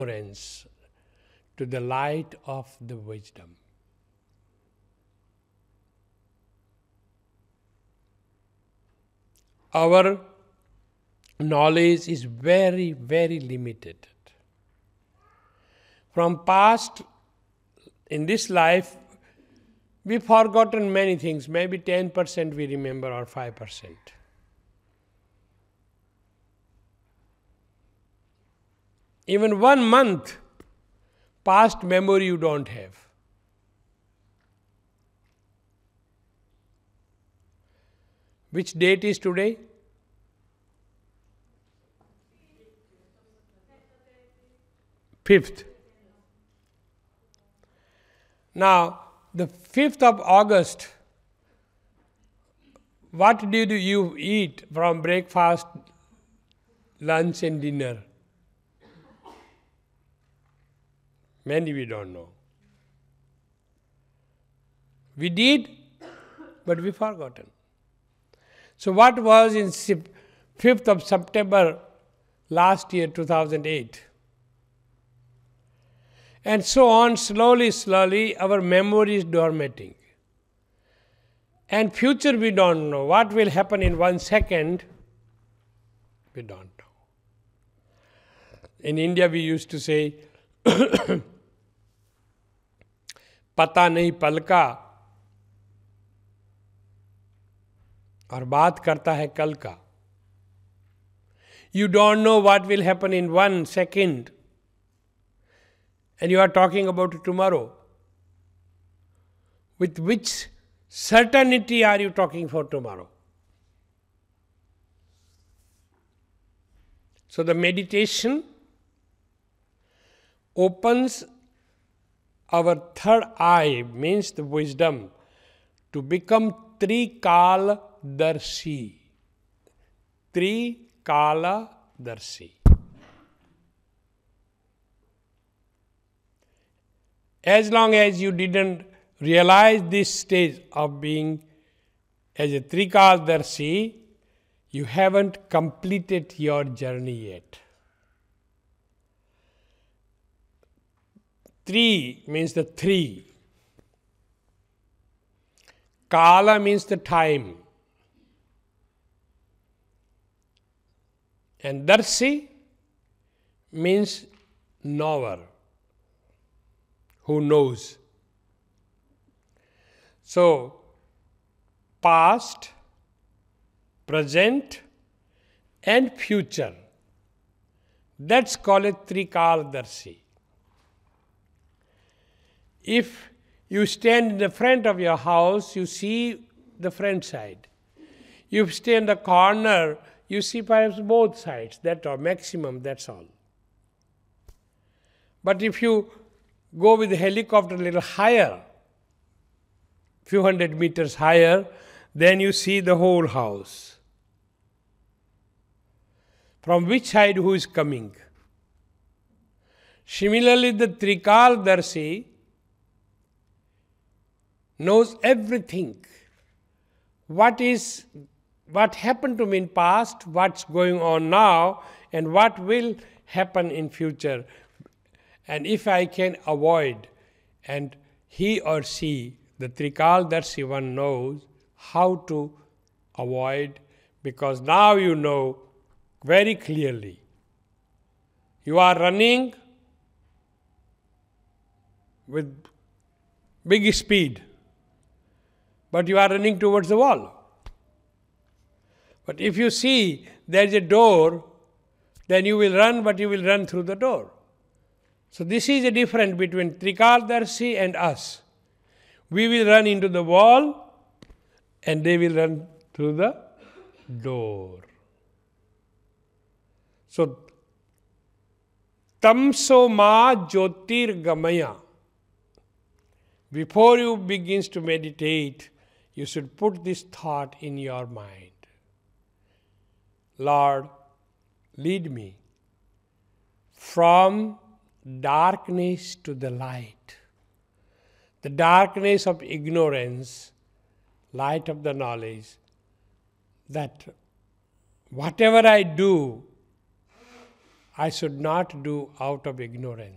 ignorance to the light of the wisdom. Our knowledge is very, very limited. From past, in this life, we've forgotten many things. Maybe 10% we remember or 5%. Even 1 month past memory you don't have. Which date is today? 5th. Now, the 5th of August, what did you eat from breakfast, lunch and dinner? Many we don't know. We did, but we forgotten. So what was in 5th of September last year, 2008? And so on, slowly, our memory is dormanting. And future we don't know. What will happen in 1 second, we don't know. In India we used to say, Pata nahi palka, और बात करता है कल का. You don't know what will happen in 1 second, and you are talking about tomorrow. With which certainty are you talking for tomorrow? So the meditation opens our third eye, means the wisdom, to become Trikala-darshi. Trikala-darshi. As long as you didn't realize this stage of being as a Trikala-darshi, you haven't completed your journey yet. Tri means the 3. Kala means the time. And Darshi means knower, who knows. So, past, present and future. That's called a Trikala-darshi. If you stand in the front of your house, you see the front side. You stay in the corner, you see perhaps both sides. That's all, maximum, that's all. But if you go with the helicopter a little higher, few hundred meters higher, then you see the whole house. From which side who is coming? Similarly, the Trikala-darshi knows everything. What happened to me in past, what's going on now, and what will happen in future. And if I can avoid, and he or she, the Trikala-darshi one, knows how to avoid, because now you know very clearly. You are running with big speed, but you are running towards the wall. But if you see there is a door, then you will run, but you will run through the door. So this is the difference between Trikala-darshi and us. We will run into the wall, and they will run through the door. So, tamso ma jyotirgamaya. Before you begin to meditate, you should put this thought in your mind. Lord, lead me from darkness to the light. The darkness of ignorance, light of the knowledge, that whatever I do, I should not do out of ignorance.